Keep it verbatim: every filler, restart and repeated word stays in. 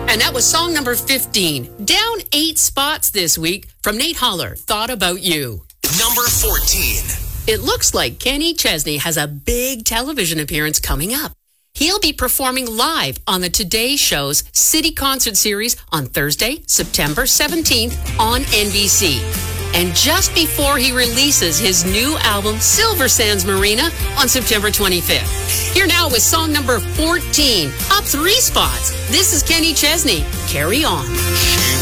And that was song number fifteen. Down eight spots this week from Nate Holler, Thought About You. Number fourteen. It looks like Kenny Chesney has a big television appearance coming up. He'll be performing live on the Today Show's City Concert Series on Thursday, September seventeenth on N B C. And just before he releases his new album, Silver Sands Marina, on September twenty-fifth. Here now with song number fourteen, up three spots. This is Kenny Chesney. Carry On.